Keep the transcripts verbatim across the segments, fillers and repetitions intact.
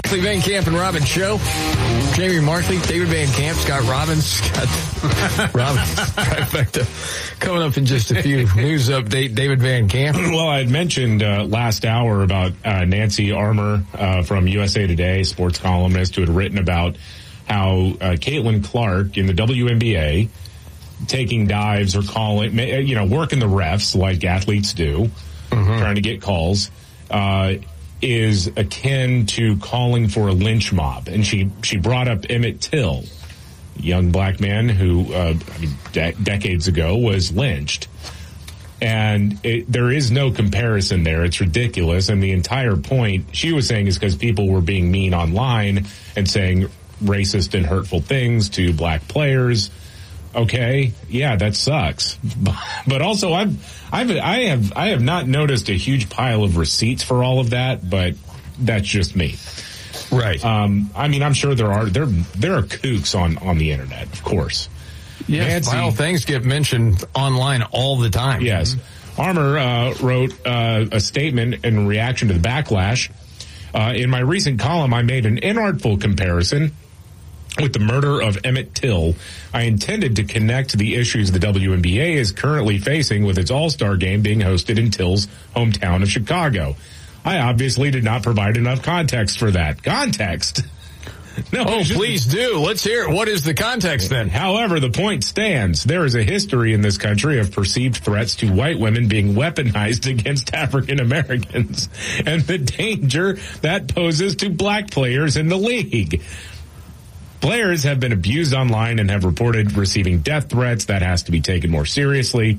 Markley, Van Camp, and Robin show. Jamie Markley, David Van Camp, Scott Robbins, Scott Robbins, trifecta. Coming up in just a few. News update, David Van Camp. Well, I had mentioned uh, last hour about uh, Nancy Armour uh, from U S A Today, sports columnist, who had written about how uh, Caitlin Clark in the W N B A taking dives or calling, you know, working the refs like athletes do, mm-hmm. trying to get calls, uh, is akin to calling for a lynch mob. And she, she brought up Emmett Till, a young black man who, uh, I mean, de- decades ago was lynched. And it, there is no comparison there. It's ridiculous. And the entire point she was saying is because people were being mean online and saying racist and hurtful things to black players. Okay, yeah, that sucks. But also, I've, I've, I have, I have not noticed a huge pile of receipts for all of that. But that's just me, right? Um, I mean, I'm sure there are there there are kooks on on the internet, of course. Yes, vile things get mentioned online all the time. Yes, mm-hmm. Armour uh, wrote uh, a statement in reaction to the backlash. Uh, in my recent column, I made an inartful comparison with the murder of Emmett Till. I intended to connect the issues the W N B A is currently facing with its All-Star game being hosted in Till's hometown of Chicago. I obviously did not provide enough context for that. Context? No, oh, please do. Let's hear it. What is the context then? However, the point stands. There is a history in this country of perceived threats to white women being weaponized against African Americans and the danger that poses to black players in the league. Players have been abused online and have reported receiving death threats. That has to be taken more seriously.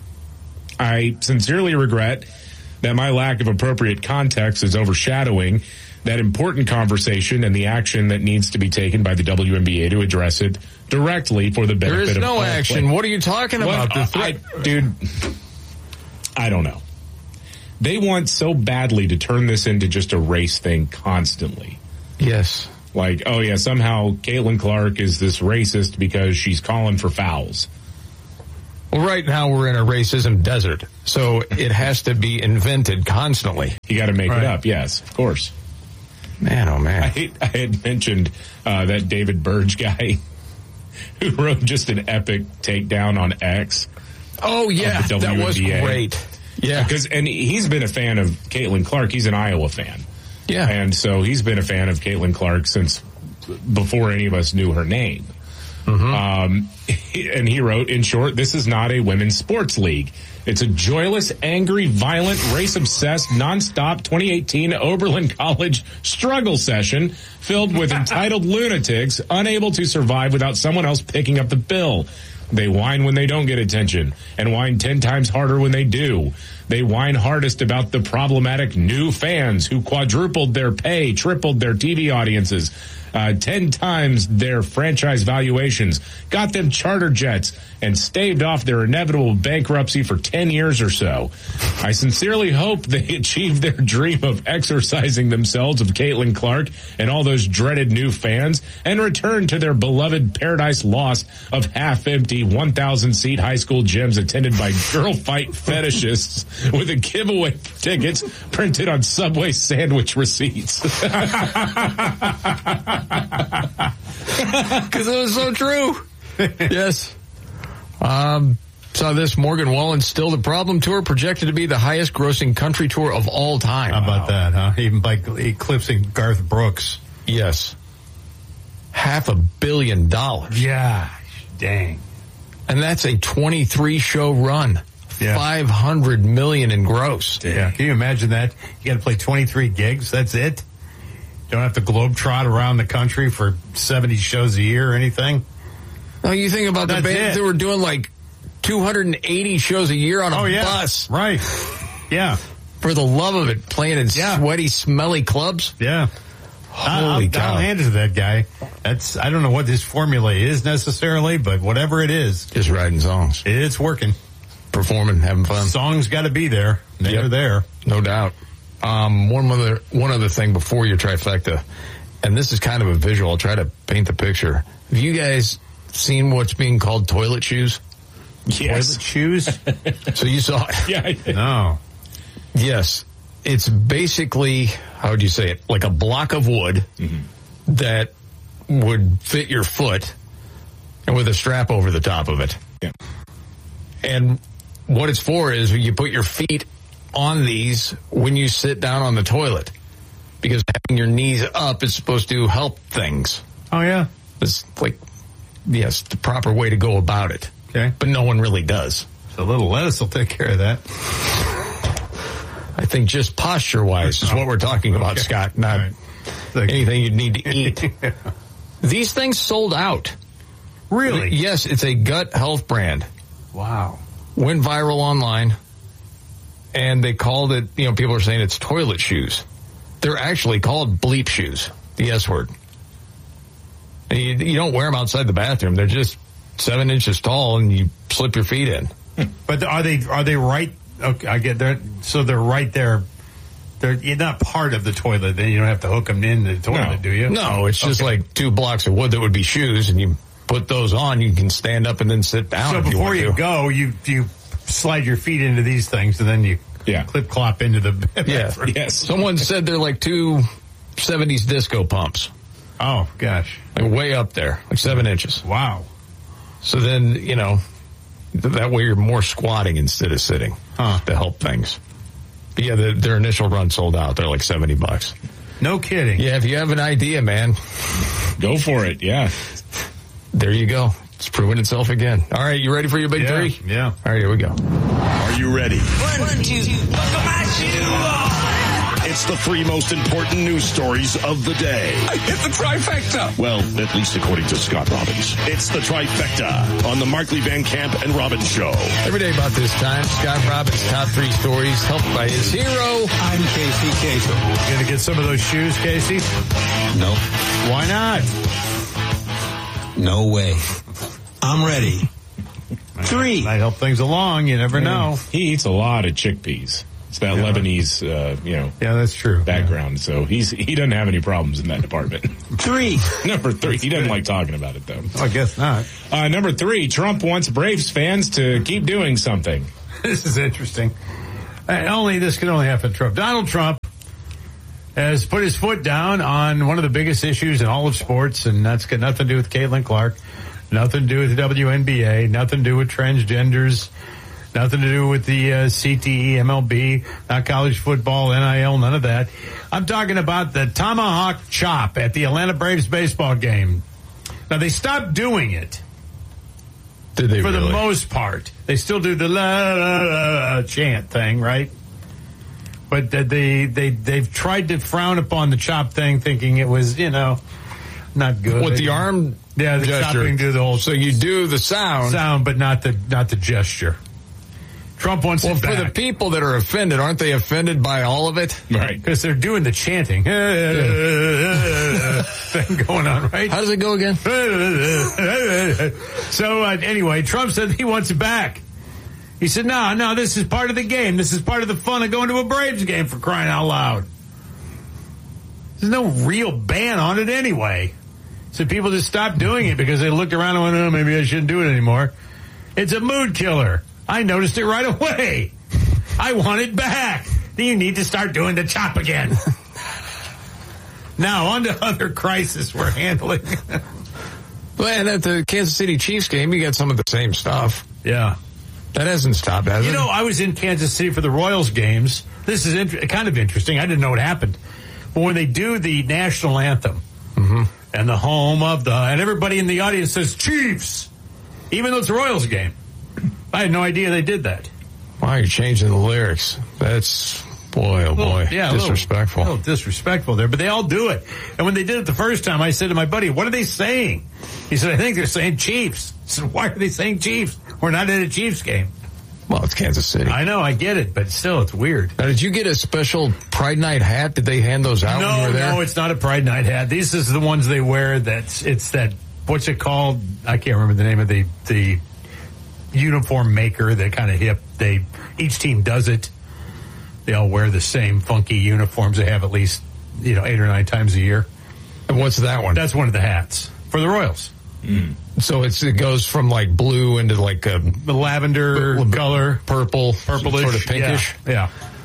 I sincerely regret that my lack of appropriate context is overshadowing that important conversation and the action that needs to be taken by the W N B A to address it directly for the benefit of There is no all action. players. What are you talking What? about? The threat? I, dude, I don't know. They want so badly to turn this into just a race thing constantly. Yes. Like, oh yeah, somehow Caitlin Clark is this racist because she's calling for fouls. Well, right now we're in a racism desert, so it has to be invented constantly. You got to make right. it up, yes, of course. Man, oh man. I, I had mentioned uh, that David Burge guy who wrote just an epic takedown on X. Oh yeah, that was great. Yeah. Because, and he's been a fan of Caitlin Clark. He's an Iowa fan. Yeah. And so he's been a fan of Caitlin Clark since before any of us knew her name. Mm-hmm. Um, and he wrote, in short, this is not a women's sports league. It's a joyless, angry, violent, race-obsessed, nonstop twenty eighteen Oberlin College struggle session filled with entitled lunatics unable to survive without someone else picking up the bill. They whine when they don't get attention and whine ten times harder when they do. They whine hardest about the problematic new fans who quadrupled their pay, tripled their T V audiences, uh, ten times their franchise valuations, got them charter jets, and staved off their inevitable bankruptcy for ten years or so. I sincerely hope they achieve their dream of exorcising themselves of Caitlin Clark and all those dreaded new fans and return to their beloved Paradise Lost of half-empty one thousand seat high school gyms attended by girl fight fetishists with a giveaway tickets printed on Subway sandwich receipts. Because it was so true. Yes. Um, saw this, Morgan Wallen's Still the Problem tour projected to be the highest grossing country tour of all time. How about wow. that, huh? Even by eclipsing Garth Brooks. Yes. Half a billion dollars. Yeah. Dang. And that's a twenty-three show run. Yeah. five hundred million in gross. Yeah. Can you imagine that? You got to play twenty-three gigs. That's it. Don't have to globetrot around the country for seventy shows a year or anything. No, you think about That's the bands it. that were doing like two hundred eighty shows a year on a oh, yeah. bus. Right. Yeah. For the love of it, playing in yeah. sweaty, smelly clubs. Yeah. Holy I'll, cow. I'll hand it to that guy. That's, I don't know what his formula is necessarily, but whatever it is. Just writing songs. It's working. Performing, having fun. Songs got to be there. They're yep. there. No doubt. Um, one other, one other thing before your trifecta, and this is kind of a visual. I'll try to paint the picture. Have you guys seen what's being called toilet shoes? Yes. Toilet shoes? So you saw it? Yeah, I did. No. Yes. it's basically, how would you say it, like a block of wood mm-hmm. that would fit your foot and with a strap over the top of it. Yeah. And what it's for is you put your feet on these when you sit down on the toilet, because having your knees up is supposed to help things. Oh, yeah? It's like, yes, the proper way to go about it. Okay. But no one really does. So a little lettuce will take care of that. I think just posture-wise is what we're talking about, okay. Scott, not right. like, anything you'd need to eat. Yeah. These things sold out. Really? Yes, it's a gut health brand. Wow. Went viral online, and they called it, you know, people are saying it's toilet shoes. They're actually called bleep shoes, the S word. And you, you don't wear them outside the bathroom. They're just seven inches tall, and you slip your feet in. But are they are they right? Okay, I get that. So they're right there. They're you're not part of the toilet. Then you don't have to hook them in the toilet, no. do you? No, it's just okay. like two blocks of wood that would be shoes, and you put those on. You can stand up and then sit down. So if before you, you go, you you slide your feet into these things, and then you yeah. clip clop into the yeah. Yes. Someone said they're like two seventies disco pumps. Oh gosh, like way up there, like seven inches. Wow. So then you know. That way you're more squatting instead of sitting huh. to help things. But yeah, the, their initial run sold out. They're like seventy bucks. No kidding. Yeah, if you have an idea, man. Go for it, yeah. There you go. It's proven itself again. All right, you ready for your big yeah, three? Yeah. All right, here we go. Are you ready? One, two, buckle my shoe. It's the three most important news stories of the day. I hit the trifecta. Well, at least according to Scott Robbins. It's the trifecta on the Markley Van Camp and Robbins Show. Every day about this time, Scott Robbins' top three stories helped by his hero. I'm Casey Kasem. You gonna get some of those shoes, Casey? Nope. Why not? No way. I'm ready. Three. Might help things along. You never yeah. know. He eats a lot of chickpeas. It's that yeah. Lebanese, uh, you know. Yeah, that's true. Background. Yeah. So he's he doesn't have any problems in that department. Three. Number three. He doesn't like talking about it, though. I guess not. Uh, number three, Trump wants Braves fans to keep doing something. This is interesting. Uh, only this can only happen to Trump. Donald Trump has put his foot down on one of the biggest issues in all of sports, and that's got nothing to do with Caitlin Clark, nothing to do with the W N B A, nothing to do with transgenders, nothing to do with the uh, C T E, M L B, not college football, N I L, none of that. I'm talking about the tomahawk chop at the Atlanta Braves baseball game. Now, they stopped doing it. Did they For really? the most part. They still do the la, la, la chant thing, right? But they, they, they've tried to frown upon the chop thing, thinking it was, you know, not good. With the arm Yeah, the gesture. chopping do the whole So you do the sound. sound, but not the not the gesture. Trump wants well, it for back. the people that are offended, aren't they offended by all of it? Right. Because they're doing the chanting thing going on, right? How does it go again? So uh, anyway, Trump said he wants it back. He said, no, no, this is part of the game. This is part of the fun of going to a Braves game, for crying out loud. There's no real ban on it anyway. So people just stopped doing it because they looked around and went, oh, maybe I shouldn't do it anymore. It's a mood killer. I noticed it right away. I want it back. You need to start doing the chop again. Now, on to other crisis we're handling. Well, and at the Kansas City Chiefs game, you got some of the same stuff. Yeah. That hasn't stopped, has you it? You know, I was in Kansas City for the Royals games. This is int- kind of interesting. I didn't know what happened. But when they do the national anthem, mm-hmm. and the home of the, and everybody in the audience says Chiefs, even though it's a Royals game. I had no idea they did that. Wow, you're changing the lyrics. That's, boy, oh boy, little, yeah, disrespectful. A little, little disrespectful there, but they all do it. And when they did it the first time, I said to my buddy, what are they saying? He said, I think they're saying Chiefs. I said, why are they saying Chiefs? We're not at a Chiefs game. Well, it's Kansas City. I know, I get it, but still, it's weird. Now, did you get a special Pride Night hat? Did they hand those out no, when you were there? No, it's not a Pride Night hat. These is the ones they wear. That's it's that. What's it called? I can't remember the name of the the uniform maker. That kind of hip. They each team does it. They all wear the same funky uniforms. They have at least you know eight or nine times a year. And what's that one? That's one of the hats for the Royals. Mm. So it's, it goes from like blue into like a the lavender b- color, purple, purplish, sort of pinkish. Yeah. yeah.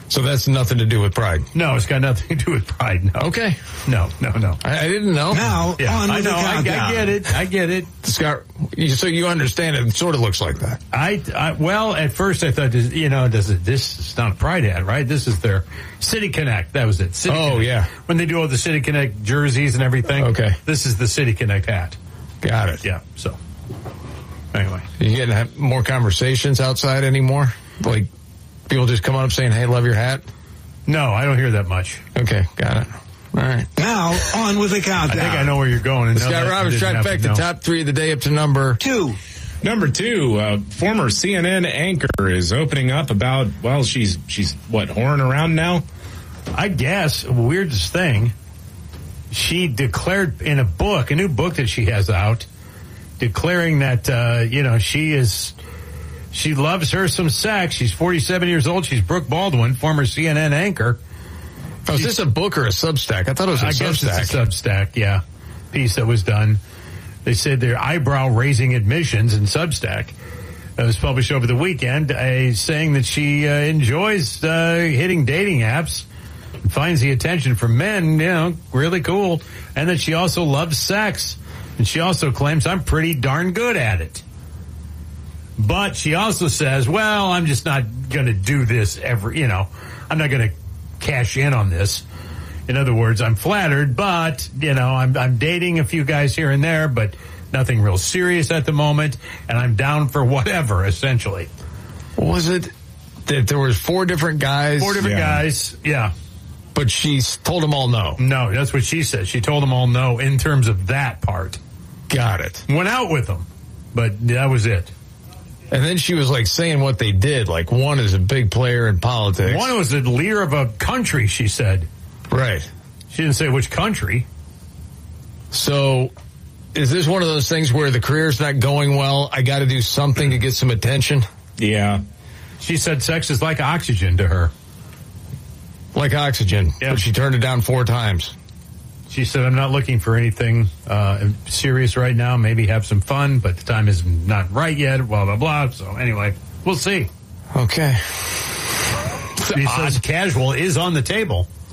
So that's nothing to do with pride. No, it's got nothing to do with pride. No. Okay. No, no, no. I, I didn't know. Now, Yeah, on I with know. the I, I countdown. get it. I get it. Scott, you- so you understand it. It sort of looks like that. I, I well, at first I thought, you know, does it? This is not a Pride ad, right? This is their City Connect. That was it. City Oh, Connect. yeah. When they do all the City Connect jerseys and everything. Okay. This is the City Connect hat. Got it. Yeah. So, anyway, You getting have more conversations outside anymore? Like people just come up saying, "Hey, love your hat." no, I don't hear that much. Okay, got it. All right. Now, on with the I countdown. think I know where you're going. And no, Scott that Robbins didn't happen, trifecta, no. top three of the day up to number. Two. Number two, uh, former C N N anchor is opening up about, well, she's, she's what, whoring around now? I guess, weirdest thing, she declared in a book, a new book that she has out, declaring that, uh, you know, she is, she loves her some sex. She's forty-seven years old. She's Brooke Baldwin, former C N N anchor. Oh, is this a book or a Substack? I thought it was a I guess Substack. it's a Substack, yeah, piece that was done. They said their eyebrow-raising admissions in Substack. It was published over the weekend, uh, saying that she uh, enjoys uh, hitting dating apps, finds the attention from men, you know, really cool, and that she also loves sex. And she also claims, I'm pretty darn good at it. But she also says, well, I'm just not going to do this every, you know, I'm not going to cash in on this. In other words, I'm flattered, but, you know, I'm, I'm dating a few guys here and there, but nothing real serious at the moment, and I'm down for whatever, essentially. Was it that there was four different guys? Four different Yeah. guys, yeah. But she told them all no. No, that's what she said. She told them all no in terms of that part. Got it. Went out with them, but that was it. And then she was like saying what they did. Like one is a big player in politics. One was the leader of a country, she said. Right. She didn't say which country. So is this one of those things where the career's not going well? I got to do something to get some attention? Yeah. She said sex is like oxygen to her. Like oxygen. Yeah. But she turned it down four times. She said, I'm not looking for anything uh, serious right now. Maybe have some fun, but the time is not right yet, blah, blah, blah. So anyway, we'll see. Okay. She says casual is on the table.